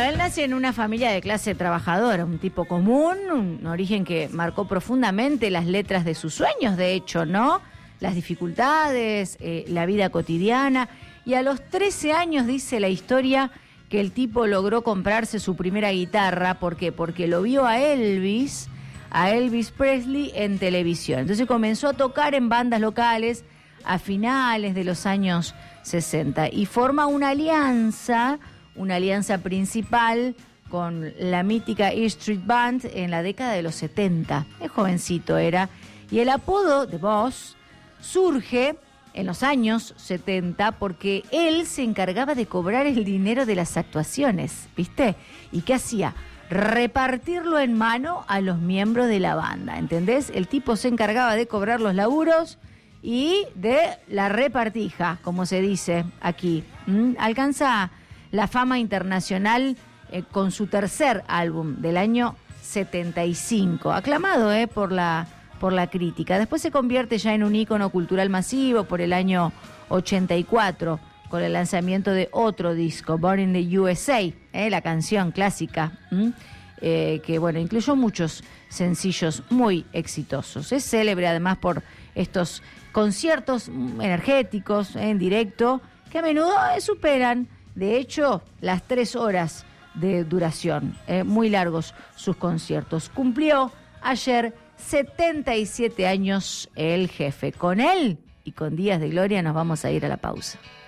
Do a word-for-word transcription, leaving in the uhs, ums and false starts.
él nace en una familia de clase trabajadora, un tipo común, un origen que marcó profundamente las letras de sus sueños, de hecho, ¿no? Las dificultades, eh, la vida cotidiana. Y a los trece años dice la historia que el tipo logró comprarse su primera guitarra. ¿Por qué? Porque lo vio a Elvis, a Elvis Presley en televisión. Entonces comenzó a tocar en bandas locales a finales de los años sesenta y forma una alianza, una alianza principal con la mítica E Street Band en la década de los setenta. Es jovencito era. Y el apodo de Boss surge en los años setenta porque él se encargaba de cobrar el dinero de las actuaciones, ¿viste? ¿Y qué hacía? Repartirlo en mano a los miembros de la banda, ¿entendés? El tipo se encargaba de cobrar los laburos y de la repartija, como se dice aquí. ¿Mm? Alcanza la fama internacional eh, con su tercer álbum del año setenta y cinco, aclamado eh, por la, por la crítica. Después se convierte ya en un ícono cultural masivo por el año ochenta y cuatro, con el lanzamiento de otro disco, Born in the U S A, eh, la canción clásica, eh, que bueno, incluyó muchos sencillos muy exitosos. Es célebre además por estos conciertos energéticos eh, en directo, que a menudo eh, superan, de hecho, las tres horas de duración. Eh, muy largos sus conciertos. Cumplió ayer setenta y siete años el jefe. Con él y con Días de Gloria nos vamos a ir a la pausa.